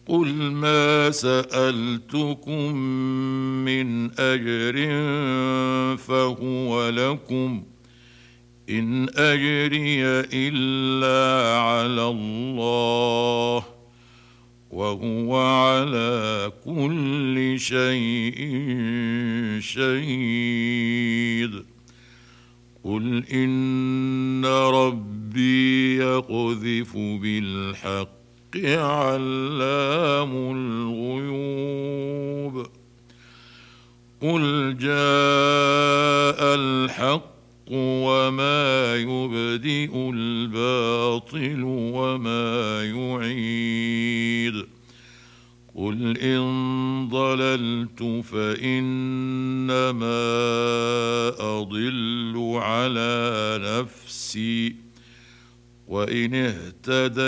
قل ما سألتكم من أجر فهو لكم إن أجري إلا على الله وهو على كل شيء شهيد. قل إن ربي يقذف بالحق علام الغيوب. قل جاء الحق وما يبدئ الباطل وما يعيد. قل إن ضللت فإنما أضل على نفسي وإن اهتديت